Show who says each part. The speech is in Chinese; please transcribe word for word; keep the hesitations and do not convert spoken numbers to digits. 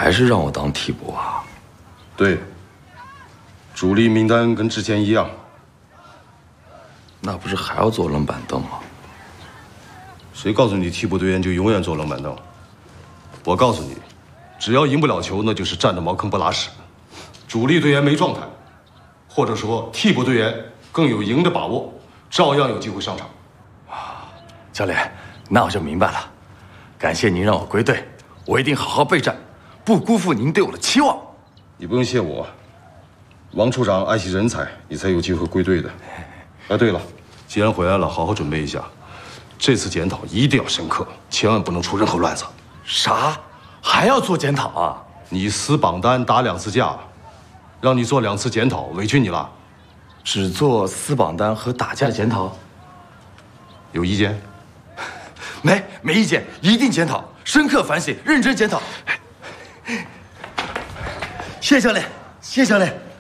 Speaker 1: 还是让我当替补啊？
Speaker 2: 对，主力名单跟之前一样。
Speaker 1: 那不是还要坐冷板凳吗？
Speaker 2: 谁告诉你替补队员就永远坐冷板凳？我告诉你，只要赢不了球，那就是站着茅坑不拉屎。主力队员没状态，或者说替补队员更有赢的把握，照样有机会上场。
Speaker 1: 教练，那我就明白了。感谢您让我归队，我一定好好备战，不辜负您对我的期望。
Speaker 2: 你不用谢我，王处长爱惜人才，你才有机会归队的。哎，对了，既然回来了，好好准备一下，这次检讨一定要深刻，千万不能出任何乱子。
Speaker 1: 啥？还要做检讨啊？
Speaker 2: 你撕榜单打两次架，让你做两次检讨，委屈你了。
Speaker 1: 只做撕榜单和打架检讨？
Speaker 2: 有意见？
Speaker 1: 没，没意见，一定检讨，深刻反省，认真检讨。谢谢教练，谢谢教练。